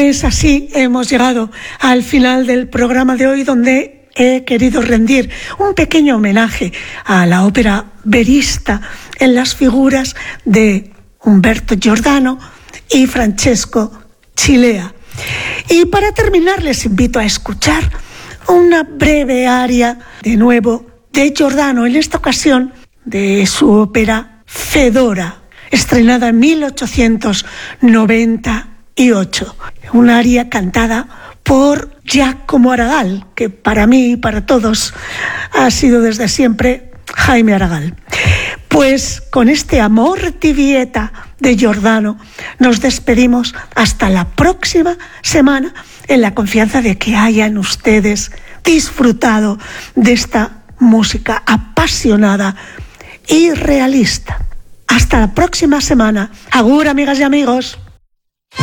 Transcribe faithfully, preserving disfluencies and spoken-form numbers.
Pues así hemos llegado al final del programa de hoy, donde he querido rendir un pequeño homenaje a la ópera verista en las figuras de Umberto Giordano y Francesco Cilea. Y para terminar les invito a escuchar una breve aria de nuevo de Giordano, en esta ocasión de su ópera Fedora, estrenada en mil ochocientos noventa y ocho. Un aria cantada por Giacomo Aragal, que para mí y para todos ha sido desde siempre Jaime Aragal. Pues con este Amor di Vieta de Giordano nos despedimos hasta la próxima semana, en la confianza de que hayan ustedes disfrutado de esta música apasionada y realista. Hasta la próxima semana. Agur, amigas y amigos.